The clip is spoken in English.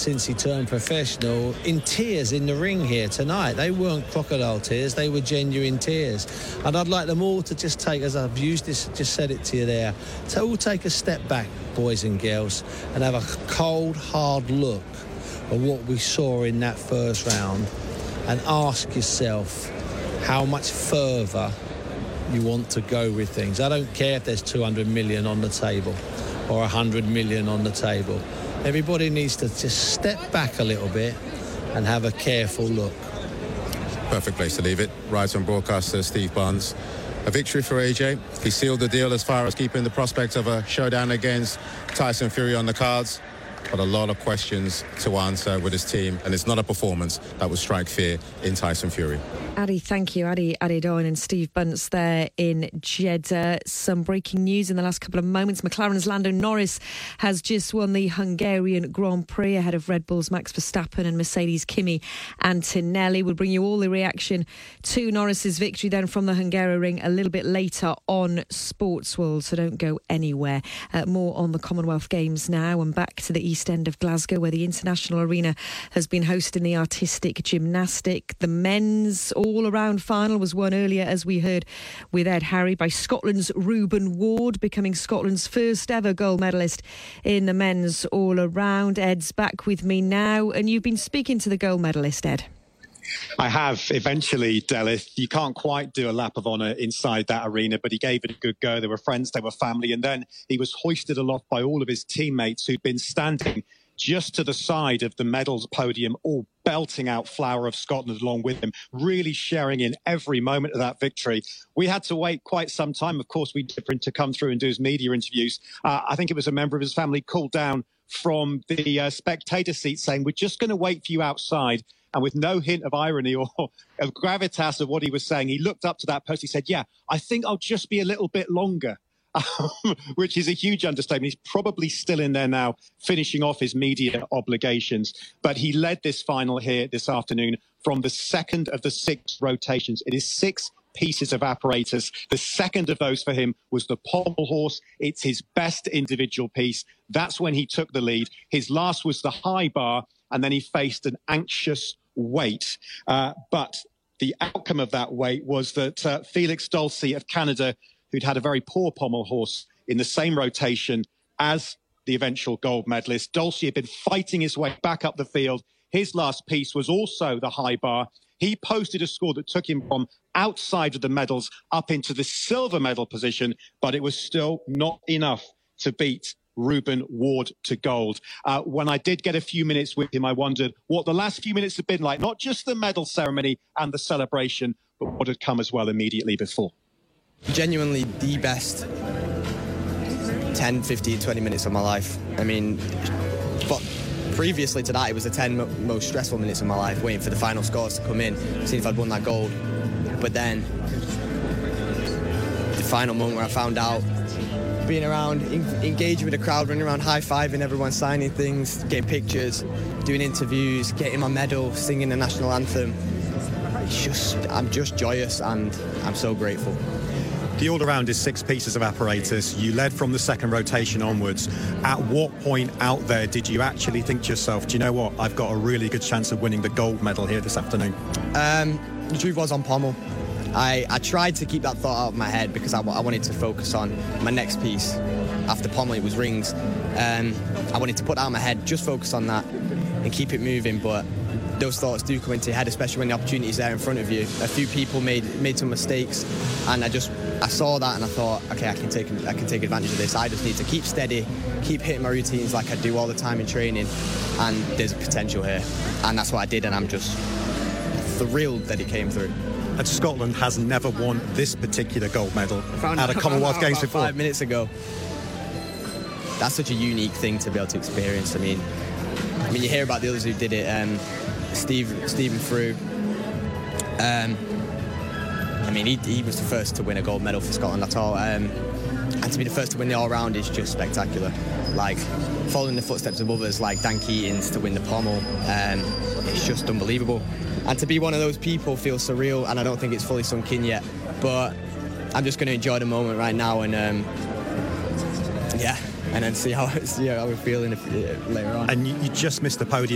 since he turned professional, in tears in the ring here tonight. They weren't crocodile tears, they were genuine tears. And I'd like them all to just take, as I've used this, just said it to you there, to all take a step back, boys and girls, and have a cold, hard look at what we saw in that first round and ask yourself how much further you want to go with things. I don't care if there's 200 million on the table or 100 million on the table. Everybody needs to just step back a little bit and have a careful look. Perfect place to leave it. Right on broadcaster Steve Barnes. A victory for AJ. He sealed the deal as far as keeping the prospect of a showdown against Tyson Fury on the cards. But a lot of questions to answer with his team, and it's not a performance that will strike fear in Tyson Fury. Adi, thank you. Adi Doan and Steve Bunce there in Jeddah. Some breaking news in the last couple of moments. McLaren's Lando Norris has just won the Hungarian Grand Prix ahead of Red Bull's Max Verstappen and Mercedes' Kimi Antonelli. We'll bring you all the reaction to Norris's victory then from the Hungaroring a little bit later on Sports World, so don't go anywhere. More on the Commonwealth Games now, and back to the East End of Glasgow, where the International Arena has been hosting the artistic gymnastic. The men's all-around final was won earlier, as we heard with Ed Harry, by Scotland's Reuben Ward, becoming Scotland's first ever gold medalist in the men's all-around. Ed's back with me now, and you've been speaking to the gold medalist, Ed. I have, eventually, Delith. You can't quite do a lap of honour inside that arena, but he gave it a good go. They were friends, they were family, and then he was hoisted aloft by all of his teammates who'd been standing just to the side of the medals podium, all belting out Flower of Scotland along with him, really sharing in every moment of that victory. We had to wait quite some time, of course, to come through and do his media interviews. I think it was a member of his family called down from the spectator seat saying, "We're just going to wait for you outside." And with no hint of irony or of gravitas of what he was saying, he looked up to that post. He said, "Yeah, I think I'll just be a little bit longer." Which is a huge understatement. He's probably still in there now, finishing off his media obligations. But he led this final here this afternoon from the second of the 6 rotations. It is 6 pieces of apparatus. The second of those for him was the pommel horse. It's his best individual piece. That's when he took the lead. His last was the high bar, and then he faced an anxious wait. But the outcome of that wait was that Felix Dulcie of Canada, who'd had a very poor pommel horse in the same rotation as the eventual gold medalist. Dulcie had been fighting his way back up the field. His last piece was also the high bar. He posted a score that took him from outside of the medals up into the silver medal position, but it was still not enough to beat Reuben Ward to gold. When I did get a few minutes with him, I wondered what the last few minutes had been like, not just the medal ceremony and the celebration, but what had come as well immediately before. Genuinely the best 10, 15, 20 minutes of my life. I mean, but previously to that, it was the 10 most stressful minutes of my life, waiting for the final scores to come in, seeing if I'd won that gold. But then, the final moment where I found out, being around, engaging with the crowd, running around high-fiving everyone, signing things, getting pictures, doing interviews, getting my medal, singing the national anthem. I'm just joyous, and I'm so grateful. The all-around is 6 pieces of apparatus. You led from the second rotation onwards. At what point out there did you actually think to yourself, do you know what, I've got a really good chance of winning the gold medal here this afternoon? The truth was on pommel. I tried to keep that thought out of my head because I wanted to focus on my next piece. After pommel, it was rings. I wanted to put that out of my head, just focus on that and keep it moving, but those thoughts do come into your head, especially when the opportunity is there in front of you. A few people made some mistakes, and I saw that and I thought, okay, I can take advantage of this. I just need to keep steady, keep hitting my routines like I do all the time in training, and there's a potential here. And that's what I did, and I'm just thrilled that it came through. And Scotland has never won this particular gold medal at a Commonwealth Games before. 5 minutes ago. That's such a unique thing to be able to experience. I mean, you hear about the others who did it. Stephen Frew. He was the first to win a gold medal for Scotland at all. And to be the first to win the all-round is just spectacular. Like, following the footsteps of others like Dan Keatings to win the pommel, it's just unbelievable. And to be one of those people feels surreal, and I don't think it's fully sunk in yet. But I'm just going to enjoy the moment right now, and and then see how we're feeling later on. And you just missed the podium